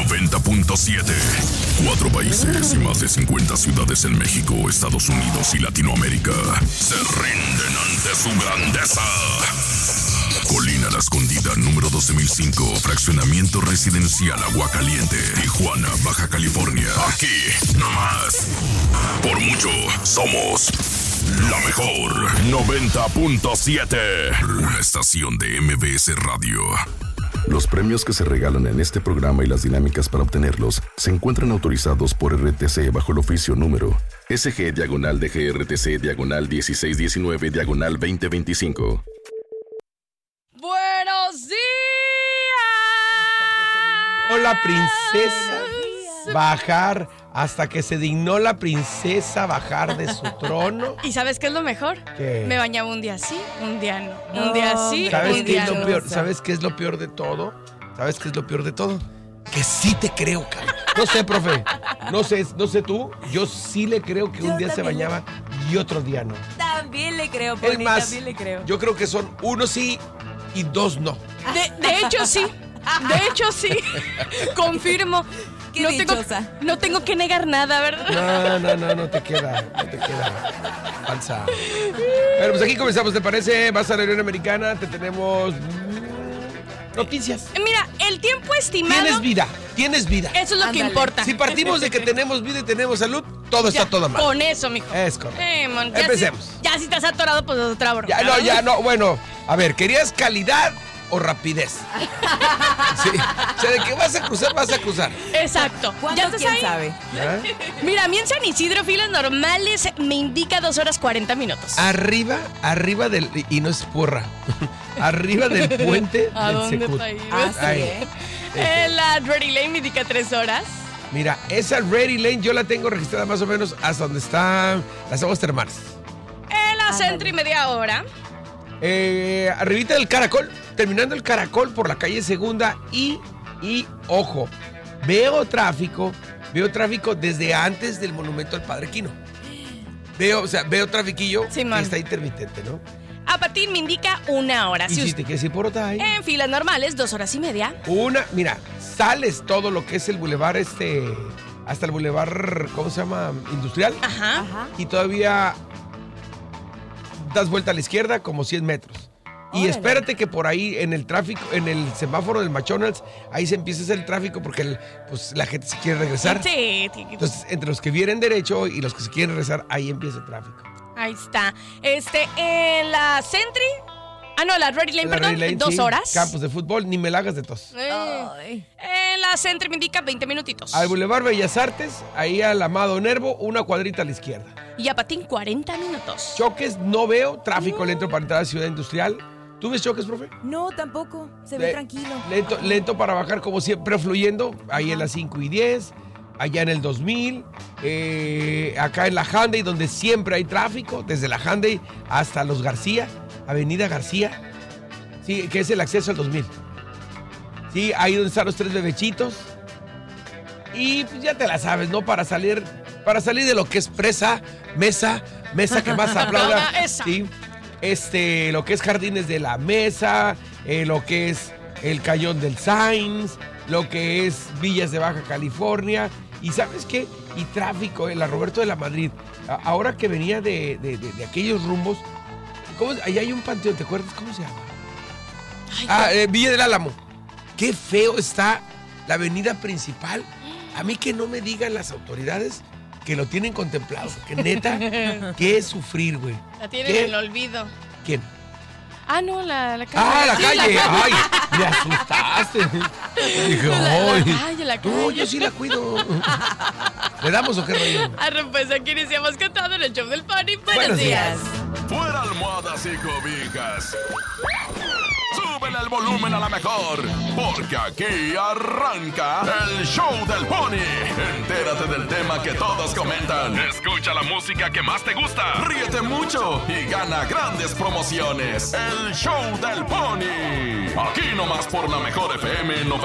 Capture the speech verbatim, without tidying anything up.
noventa punto siete. Cuatro países y más de cincuenta ciudades en México, Estados Unidos y Latinoamérica se rinden ante su grandeza. Colina La Escondida, número doce mil cinco, fraccionamiento residencial Aguacaliente, Tijuana, Baja California. Aquí, nomás. Por mucho, somos la mejor. noventa punto siete. Una estación de M B S Radio. Los premios que se regalan en este programa y las dinámicas para obtenerlos se encuentran autorizados por R T C bajo el oficio número S G diagonal D G R T C diagonal dieciséis diecinueve diagonal veinte veinticinco. ¡Buenos días! Hola, princesa. Bajar hasta que se dignó la princesa bajar de su trono. ¿Y sabes qué es lo mejor? ¿Qué? Me bañaba un día sí, un día no. Un día sí, ¿Sabes un qué día es lo no. peor? ¿Sabes qué es lo peor de todo? ¿Sabes qué es lo peor de todo? Que sí te creo, cabrón. No sé, profe. No sé, no sé tú. Yo sí le creo que Yo un día se también. bañaba y otro día no. También le creo, Es Poli, más, también le creo. yo creo que son uno sí y dos no. De, de hecho sí, de hecho sí. Confirmo. Qué no tengo, dichosa. no tengo que negar nada, ¿verdad? No, no, no, no te queda, no te queda. Falsa. Bueno, pues aquí comenzamos, ¿te parece? Vas a la Unión Americana, te tenemos mm, noticias. Mira, el tiempo estimado. Tienes vida, tienes vida. Eso es lo Ándale. que importa. Si partimos de que tenemos vida y tenemos salud, todo está Ya, todo mal. Con eso, mijo. Es correcto. Eh, mon, ya Empecemos. Si, ya si estás atorado, pues es otra bronca. Ya no, ya no, bueno, a ver, ¿querías calidad o rapidez? Sí. O sea, de que vas a cruzar, vas a cruzar. Exacto. ¿Cuándo? ¿Ya estás ¿Quién ahí? sabe? ¿Ah? Mira, a mí en San Isidro, filas normales me indica dos horas cuarenta minutos. Arriba, arriba del, y no es porra, arriba del puente ¿A del dónde Secut. está ahí? Ah, sí, Ahí. ¿eh? Eh, la Ready Lane me indica tres horas. Mira, esa Ready Lane yo la tengo registrada más o menos hasta donde están las aguas termales. En la Ándale. Centro y media hora. Eh, arribita del Caracol, terminando el Caracol por la calle Segunda y, y, ojo, veo tráfico, veo tráfico desde antes del Monumento al Padre Quino. Veo, o sea, veo trafiquillo Sí, que man. está intermitente, ¿no? A Patín me indica una hora. Y Si si usted- te quieres ir por otra ahí, En filas normales, dos horas y media. una, mira, sales todo lo que es el bulevar este, hasta el bulevar, ¿cómo se llama? Industrial. Ajá. Ajá. Y todavía das vuelta a la izquierda como cien metros. Y Órale. espérate que por ahí en el tráfico, en el semáforo del McDonald's, ahí se empieza a hacer el tráfico porque el- pues, la gente se quiere regresar. Sí, sí, Entonces, entre los que vienen derecho y los que se quieren regresar, ahí empieza el tráfico. ahí está. Este, en la Sentry. Ah, no, la Ready Lane, La perdón, Ready Lane, dos sí, horas. Campos de fútbol, ni me la hagas de tos. Eh, Ay. En la Sentry me indica veinte minutitos. Al Boulevard Bellas Artes, ahí al Amado Nervo, una cuadrita a la izquierda. Y a Patín, cuarenta minutos. Choques no veo, tráfico lento para entrar a Ciudad Industrial. ¿Tú ves choques, profe? No, tampoco. Se ve Le- tranquilo. Lento, lento para bajar, como siempre, fluyendo. Ahí en las cinco y diez, allá en el dos mil, eh, acá en la Hyundai, donde siempre hay tráfico, desde la Hyundai hasta los García, Avenida García, sí, que es el acceso al dos mil. Sí, ahí donde están los tres bebechitos. Y pues ya te la sabes, ¿no? Para salir, para salir de lo que es presa, mesa, mesa que más aplauda. Esa. Sí. Este, lo que es Jardines de la Mesa, eh, lo que es el Cañón del Sainz, lo que es Villas de Baja California. Y ¿sabes qué? Y tráfico en la Roberto de la Madrid. A- ahora que venía de, de- de- de aquellos rumbos, ¿cómo es? Allá hay un panteón, ¿te acuerdas cómo se llama? Ay, Ah, eh, Villa del Álamo. Qué feo está la avenida principal. A mí que no me digan las autoridades que lo tienen contemplado. Que neta, qué sufrir, güey. la tienen ¿Qué? en el olvido. ¿Quién? Ah, no, la, la calle. Ah, la Sí, calle. Ay, me asustaste. Dije, La- la ay. calle, la No, calle. yo sí la cuido. ¿Le damos o qué rollo? Arre, pues aquí iniciamos cantando en el show del Pony. Buenos, Buenos días. Fuera almohadas y cobijas. Súbele el volumen a la mejor, porque aquí arranca el show del Pony. Entérate del tema que todos comentan. Escucha la música que más te gusta. Ríete mucho y gana grandes promociones. El show del Pony. Aquí nomás por la mejor F M noventa